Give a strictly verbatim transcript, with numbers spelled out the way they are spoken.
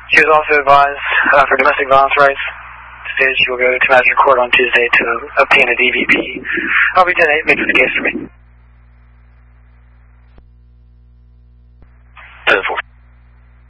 She was also advised uh, for domestic violence rights. Stated she will go to magistrate court on Tuesday to obtain a D V P. I'll be ten eight. Make for the case for me.